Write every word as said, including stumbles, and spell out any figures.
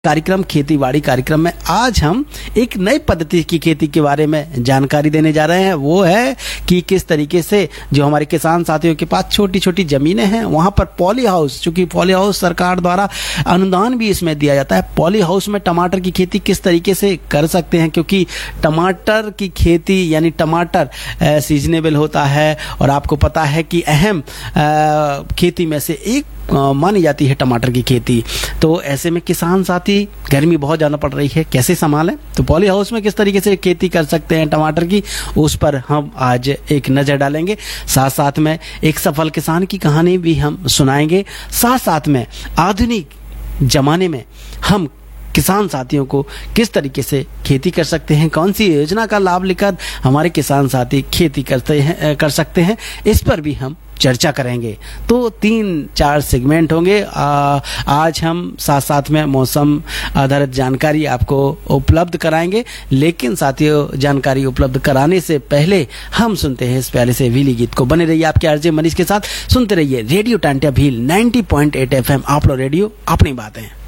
कार्यक्रम खेतीबाड़ी कार्यक्रम में आज हम एक नई पद्धति की खेती के बारे में जानकारी देने जा रहे हैं। वो है कि किस तरीके से जो हमारे किसान साथियों के पास छोटी छोटी जमीनें हैं वहां पर पॉली हाउस, चूंकि पॉली हाउस सरकार द्वारा अनुदान भी इसमें दिया जाता है, पॉली हाउस में टमाटर की खेती किस तरीके से कर सकते हैं, क्योंकि टमाटर की खेती यानी टमाटर सीजनेबल होता है और आपको पता है कि अहम खेती में से एक मानी जाती है टमाटर की खेती। तो ऐसे में किसान साथी गर्मी बहुत ज़्यादा पड़ रही है, कैसे संभालें, तो पॉली हाउस में किस तरीके से खेती कर सकते हैं टमाटर की, उस पर हम आज एक नज़र डालेंगे। साथ साथ में एक सफल किसान की कहानी भी हम सुनाएंगे। साथ साथ में आधुनिक जमाने में हम किसान साथियों को किस तरीके से खेती कर सकते हैं, कौन सी योजना का लाभ लेकर हमारे किसान साथी खेती करते हैं कर सकते हैं, इस पर भी हम चर्चा करेंगे। तो तीन चार सेगमेंट होंगे। आ, आज हम साथ साथ में मौसम आधारित जानकारी आपको उपलब्ध कराएंगे, लेकिन साथियों जानकारी उपलब्ध कराने से पहले हम सुनते हैं इस प्यारे से भीली गीत को। बने रहिए आपके आरजे मनीष के साथ, सुनते रहिए radio Tantia Bhil ninety point eight F M. आप लोग रेडियो अपनी बातें।